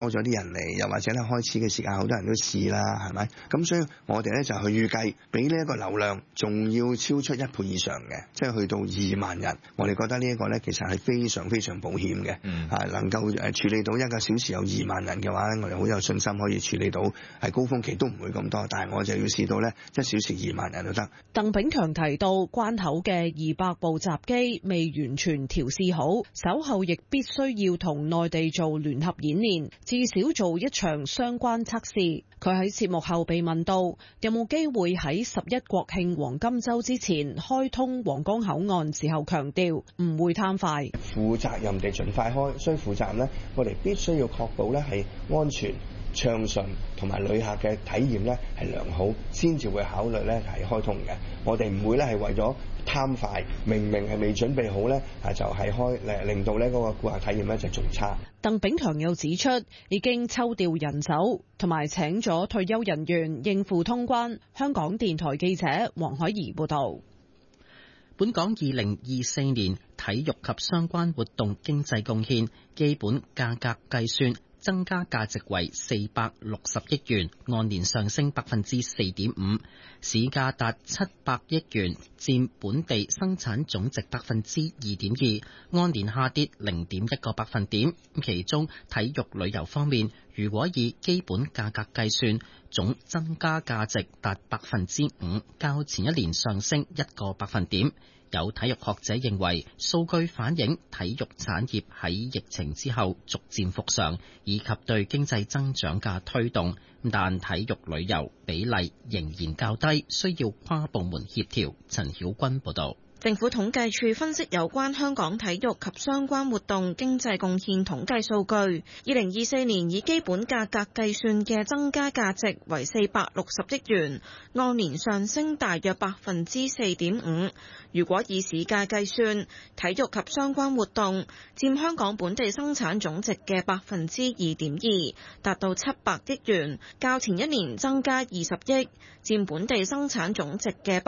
多咗啲人嚟，又或者咧開始嘅時間好多人都試啦，係咪？咁所以我哋咧就去預計比呢一個流量仲要超出1倍以上嘅，即係去到2萬人。我哋覺得呢一個咧其實係非常非常保險嘅，能夠處理到1個小時有2萬人嘅話咧，我哋好有信心可以處理到，係高峰期都唔會咁多，但係我就要試到咧1小時2萬人都得。 鄧炳強提到，關口嘅200部閘機未完全調試好，稍後亦必須要同內地做聯合演練，至少做一場相關測試。佢喺節目後被問到有冇機會喺11國慶黃金週之前開通皇崗口岸時候，強調唔會貪快， 負責任地盡快開。所以負責任呢，我哋必須要確保呢係安全暢順同埋旅客嘅體驗呢係良好，先至會考慮呢係開通嘅。我哋唔會呢係為咗貪快，明明係未準備好呢，就係開令到呢嗰個顧客體驗呢就仲差。 鄧炳強又指出，已經抽調人手同埋請咗退休人員應付通關。香港電台記者黃海怡報導。 本港2024年體育及相關活動經濟貢獻基本價格計算增加價值為460億元，按年上升4.5%，市價達700億元，佔本地生產總值2.2%，按年下跌0.1個百分點。其中體育旅遊方面，如果以基本價格計算，總增加價值達5%，較前一年上升1個百分點。有體育學者認為，數據反映體育產業喺疫情之後逐漸復常，以及對經濟增長嘅推動，但體育旅遊比例仍然較低，需要跨部門協調。陳曉君報導。 政府統計處分析有關香港體育及相關活動經濟貢獻統計數據，2024年以基本價格計算嘅增加價值為460億元，按年上升大約4.5%。如果以市價計算，體育及相關活動佔香港本地生產總值嘅2.2%，達到700億元，較前一年增加20億，佔本地生產總值嘅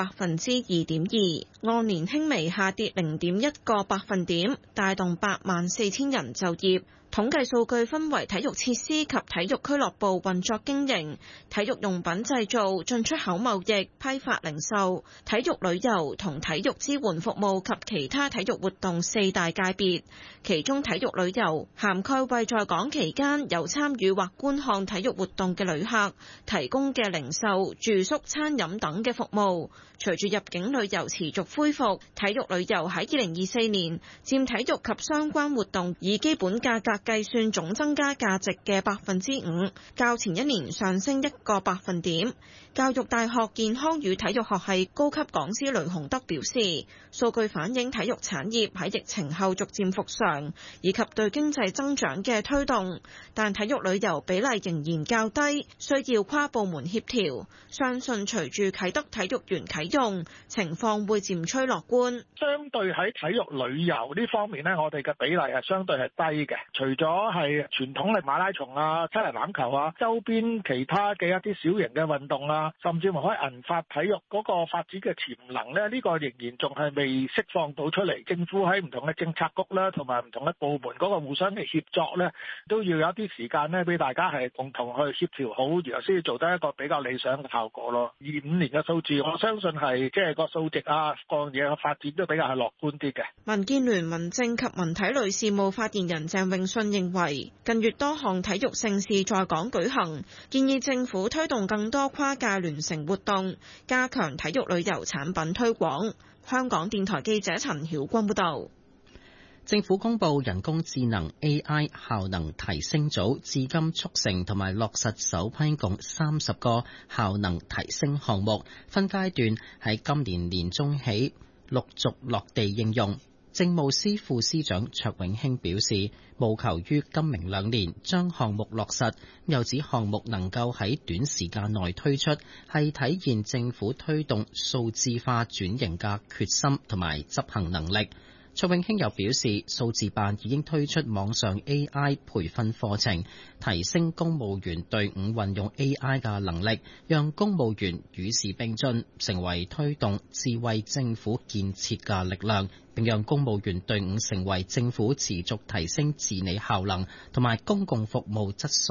2.2%，按年輕微下跌0.1個百分點，帶動84000人就業。統計數據分為體育設施及體育俱樂部運作經營、體育用品製造、進出口貿易、批發零售、體育旅遊同體育支援服務及其他體育活動4大界別。其中體育旅遊涵蓋為在港期間有參與或觀看體育活動嘅旅客提供嘅零售、住宿、餐飲等嘅服務。隨住入境旅遊持續恢復，體育旅遊喺2024年佔體育及相關活動以基本價格計算總增加價值嘅5%，較前一年上升1個百分點。教育大學健康與體育學系高級講師雷洪德表示，數據反映體育產業喺疫情後逐漸復常，以及對經濟增長嘅推動，但體育旅遊比例仍然較低，需要跨部門協調。相信隨住啟德體育園啟用，情況會漸趨樂觀。 相對喺體育旅遊呢方面呢，我哋嘅比例係相對係低嘅。除咗係傳統嘅馬拉松啊、七人欖球啊、周邊其他嘅一啲小型嘅運動啊，甚至乎可以銀發體育嗰個發展嘅潛能呢，呢個仍然仲係未釋放到出嚟。政府喺唔同嘅政策局啦，同埋唔同嘅部門嗰個互相嘅協作呢，都要有一啲時間呢，俾大家係共同去協調好，然後先至做得一個比較理想嘅效果咯。25年嘅數字，我相信係即係個數值啊，各樣嘢嘅發展都比較係樂觀啲嘅。 民建聯民政及文體旅事務發言人鄭泳舜認為，近月多項體育盛事在港舉行，建議政府推動更多跨界聯乘活動，加強體育旅遊產品推廣。香港電台記者陳曉君報導。 政府公布人工智能 AI 效能提升組，至今促成同埋落實首批共30個效能提升項目，分階段喺今年年中起陸續落地應用。政務司副司長卓永興表示，務求於今明兩年將項目落實，又指項目能夠喺短時間內推出，係體現政府推動數字化轉型嘅決心同埋執行能力。卓永興又表示，數字辦已經推出網上 AI 培訓課程，提升公務員隊伍運用 AI 嘅能力，讓公務員與時並進，成為推動智慧政府建設嘅力量，並讓公務員隊伍成為政府持續提升治理效能同埋公共服務質素